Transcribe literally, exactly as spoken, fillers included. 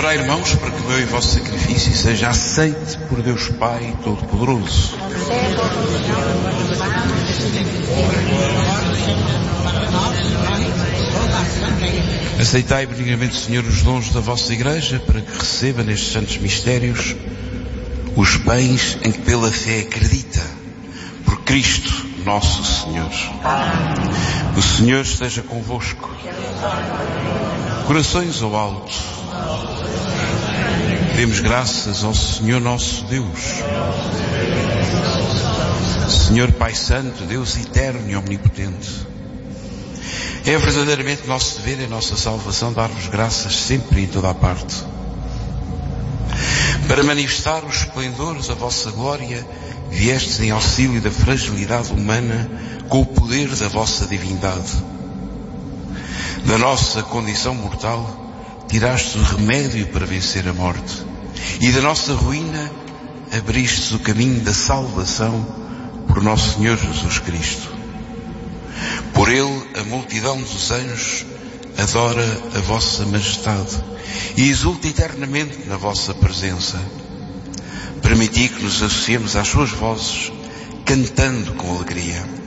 Orai, irmãos, para que o meu e vosso sacrifício seja aceite por Deus Pai Todo-Poderoso. Aceitai benignamente, Senhor, os dons da vossa Igreja, para que receba nestes santos mistérios os bens em que pela fé acredita, por Cristo nosso Senhor. O Senhor esteja convosco. Corações ao alto. Demos graças ao Senhor nosso Deus. Senhor Pai Santo, Deus eterno e omnipotente, é verdadeiramente nosso dever e nossa salvação dar-vos graças sempre e em toda a parte. Para manifestar os esplendores da vossa glória, viestes em auxílio da fragilidade humana com o poder da vossa divindade. Da nossa condição mortal, tirastes o remédio para vencer a morte, e da nossa ruína abristes o caminho da salvação por nosso Senhor Jesus Cristo. Por ele a multidão dos anjos adora a vossa majestade e exulta eternamente na vossa presença. Permiti que nos associemos às suas vozes, cantando com alegria.